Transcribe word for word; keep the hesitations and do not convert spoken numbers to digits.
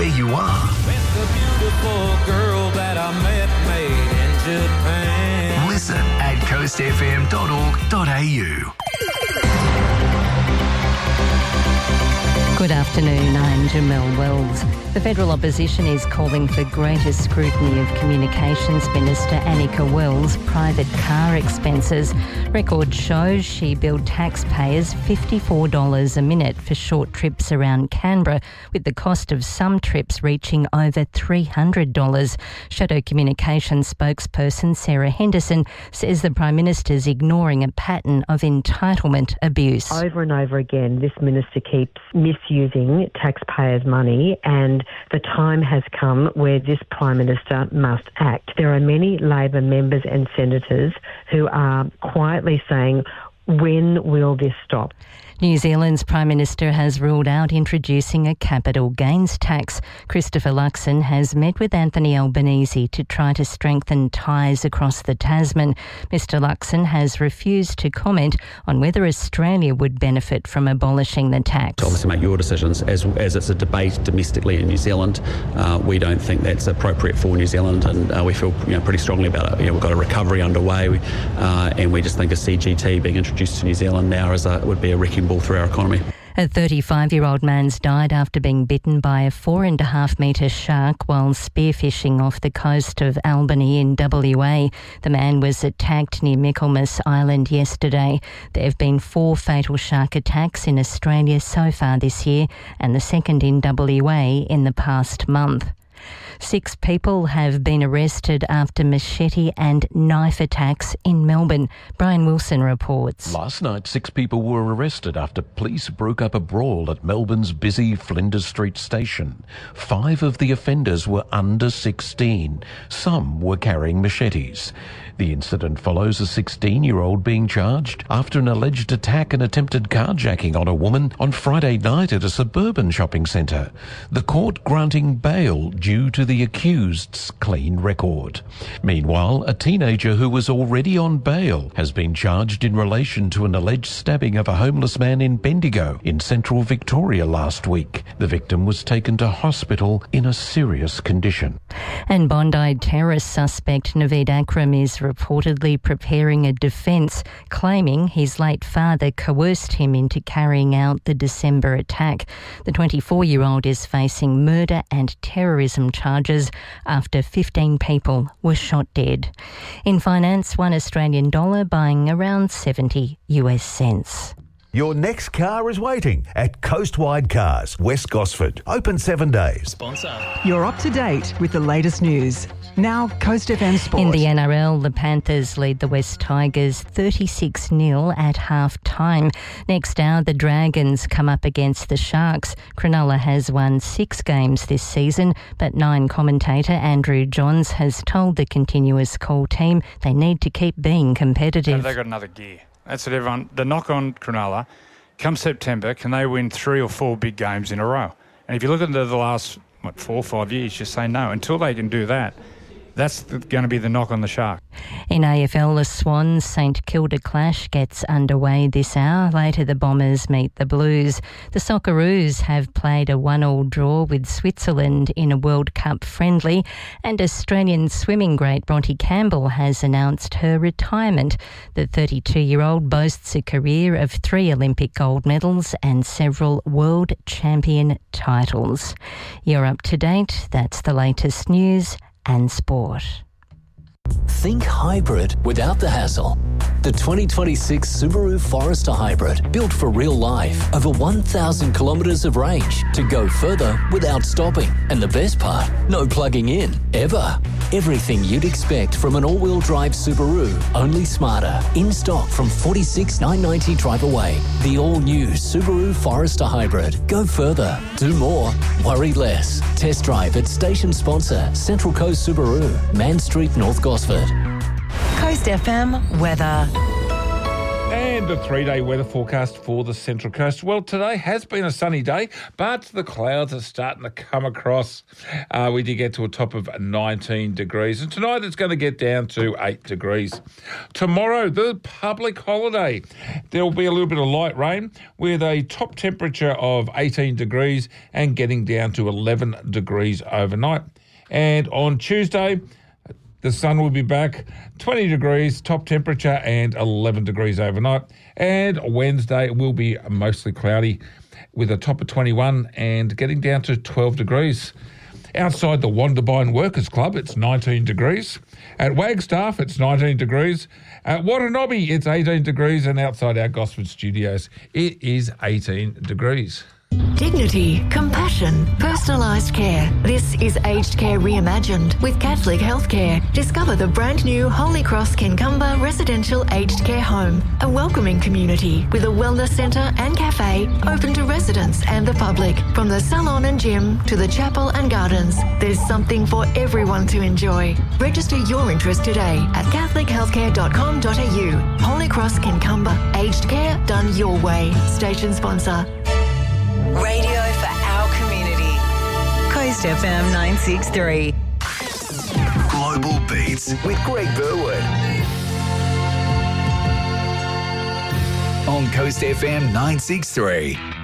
where you are. Met the beautiful girl that I met made in Japan. Listen at coast f m dot org dot a u. Good afternoon, I'm Jamelle Wells. The federal opposition is calling for greater scrutiny of Communications Minister Annika Wells' private car expenses. Record shows she billed taxpayers fifty-four dollars a minute for short trips around Canberra, with the cost of some trips reaching over three hundred dollars. Shadow Communications spokesperson Sarah Henderson says the Prime Minister's ignoring a pattern of entitlement abuse. Over and over again, this minister keeps misusing taxpayers' money, and the time has come where this Prime Minister must act. There are many Labor members and senators who are quietly saying, when will this stop? New Zealand's Prime Minister has ruled out introducing a capital gains tax. Christopher Luxon has met with Anthony Albanese to try to strengthen ties across the Tasman. Mr Luxon has refused to comment on whether Australia would benefit from abolishing the tax. Obviously make your decisions. As, as it's a debate domestically in New Zealand, uh, we don't think that's appropriate for New Zealand, and uh, we feel you know, pretty strongly about it. You know, we've got a recovery underway, uh, and we just think a C G T being introduced to New Zealand now is a, would be a wrecking ball through our economy. A thirty-five-year-old man's died after being bitten by a four and a half metre shark while spearfishing off the coast of Albany in W A. The man was attacked near Michaelmas Island yesterday. There have been four fatal shark attacks in Australia so far this year, and the second in W A in the past month. Six people have been arrested after machete and knife attacks in Melbourne. Brian Wilson reports. Last night, six people were arrested after police broke up a brawl at Melbourne's busy Flinders Street station. Five of the offenders were under sixteen. Some were carrying machetes. The incident follows a sixteen-year-old being charged after an alleged attack and attempted carjacking on a woman on Friday night at a suburban shopping centre. The court granting bail due to the accused's clean record. Meanwhile, a teenager who was already on bail has been charged in relation to an alleged stabbing of a homeless man in Bendigo in central Victoria last week. The victim was taken to hospital in a serious condition. And Bondi terrorist suspect Naveed Akram is reportedly preparing a defence, claiming his late father coerced him into carrying out the December attack. The twenty-four-year-old is facing murder and terrorism charges after fifteen people were shot dead. In finance, one Australian dollar buying around seventy US cents. Your next car is waiting at Coastwide Cars, West Gosford. Open seven days. Sponsor. You're up to date with the latest news. Now, Coast F M Sport. In the N R L, the Panthers lead the West Tigers thirty-six nil at half-time. Next hour, the Dragons come up against the Sharks. Cronulla has won six games this season, but Nine commentator Andrew Johns has told the Continuous Call team they need to keep being competitive. Have they got another gear? That's what everyone... The knock on Cronulla, come September, can they win three or four big games in a row? And if you look at the, the last, what, four or five years, just say no. Until they can do that, that's going to be the knock on the Shark. In A F L, the Swans St Kilda clash gets underway this hour. Later, the Bombers meet the Blues. The Socceroos have played a one-all draw with Switzerland in a World Cup friendly, and Australian swimming great Bronte Campbell has announced her retirement. The thirty-two-year-old boasts a career of three Olympic gold medals and several world champion titles. You're up to date. That's the latest news and sport. Think hybrid without the hassle. The twenty twenty-six Subaru Forester Hybrid, built for real life. Over one thousand kilometres of range to go further without stopping. And the best part, no plugging in, ever. Everything you'd expect from an all-wheel drive Subaru, only smarter. In stock from forty-six thousand nine hundred ninety drive away. The all-new Subaru Forester Hybrid. Go further, do more, worry less. Test drive at station sponsor Central Coast Subaru, Man Street, North Gosford. Coast F M weather. And the three-day weather forecast for the Central Coast. Well, today has been a sunny day, but the clouds are starting to come across. Uh, we did get to a top of nineteen degrees. And tonight it's going to get down to eight degrees. Tomorrow, the public holiday. There will be a little bit of light rain with a top temperature of eighteen degrees and getting down to eleven degrees overnight. And on Tuesday, the sun will be back, twenty degrees, top temperature, and eleven degrees overnight. And Wednesday will be mostly cloudy with a top of twenty-one and getting down to twelve degrees. Outside the Wonderbine Workers Club, it's nineteen degrees. At Wagstaff, it's nineteen degrees. At Watanabe, it's eighteen degrees. And outside our Gosford studios, it is eighteen degrees. Dignity, compassion, personalised care. This is Aged Care Reimagined with Catholic Healthcare. Discover the brand new Holy Cross Kincumber Residential Aged Care Home, a welcoming community with a wellness centre and cafe open to residents and the public. From the salon and gym to the chapel and gardens, there's something for everyone to enjoy. Register your interest today at catholic healthcare dot com dot a u. Holy Cross Kincumber Aged Care done your way. Station sponsor. Radio for our community. Coast F M nine sixty-three. Global Beats with Greg Burwood. On Coast F M nine sixty-three.